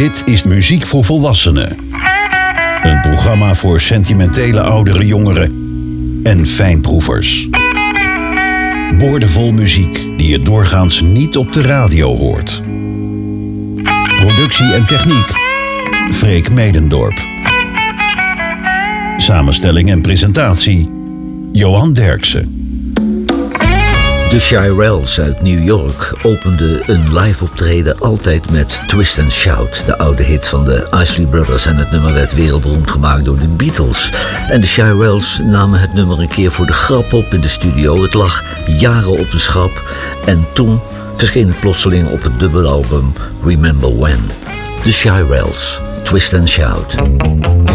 Dit is Muziek voor Volwassenen. Een programma voor sentimentele oudere jongeren en fijnproevers. Boordevol muziek die je doorgaans niet op de radio hoort. Productie en techniek, Freek Medendorp. Samenstelling en presentatie, Johan Derksen. De Shirelles uit New York openden een live optreden altijd met Twist and Shout, de oude hit van de Isley Brothers, en het nummer werd wereldberoemd gemaakt door de Beatles. En de Shirelles namen het nummer een keer voor de grap op in de studio. Het lag jaren op de schap en toen verscheen het plotseling op het dubbelalbum Remember When. De Shirelles, Twist and Shout.